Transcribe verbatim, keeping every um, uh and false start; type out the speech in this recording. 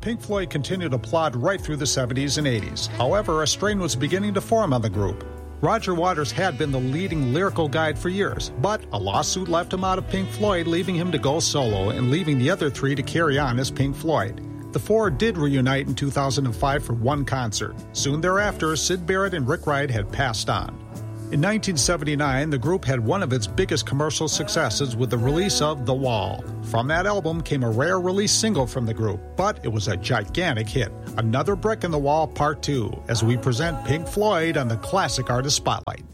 Pink Floyd continued to plod right through the seventies and eighties. However, a strain was beginning to form on the group. Roger Waters had been the leading lyrical guide for years, but a lawsuit left him out of Pink Floyd, leaving him to go solo and leaving the other three to carry on as Pink Floyd. The four did reunite in two thousand five for one concert. Soon thereafter, Syd Barrett and Rick Wright had passed on. In nineteen seventy-nine, the group had one of its biggest commercial successes with the release of The Wall. From that album came a rare release single from the group, but it was a gigantic hit. Another Brick in the Wall Part two, as we present Pink Floyd on the Classic Artist Spotlight.